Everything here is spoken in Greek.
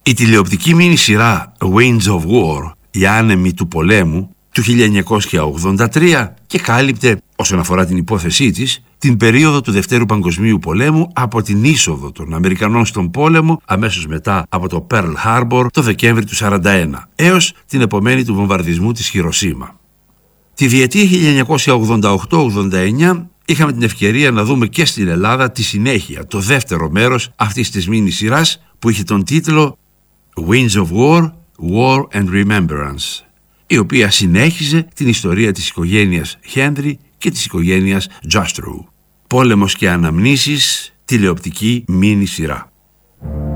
Η τηλεοπτική μίνι σειρά Winds of War, οι άνεμοι του πολέμου, του 1983 και κάλυπτε, όσον αφορά την υπόθεσή της, την περίοδο του Δευτέρου Παγκοσμίου Πολέμου από την είσοδο των Αμερικανών στον πόλεμο αμέσως μετά από το Pearl Harbor το Δεκέμβρη του 1941 έως την επομένη του βομβαρδισμού της Χιροσίμα. Τη διετία 1988-89 είχαμε την ευκαιρία να δούμε και στην Ελλάδα τη συνέχεια, το δεύτερο μέρος αυτής της μίνι σειράς που είχε τον τίτλο Winds of War, War and Remembrance, η οποία συνέχιζε την ιστορία της οικογένειας Χένδρι και της οικογένειας Τζάστρου. Πόλεμος και αναμνήσεις, τηλεοπτική μίνι σειρά.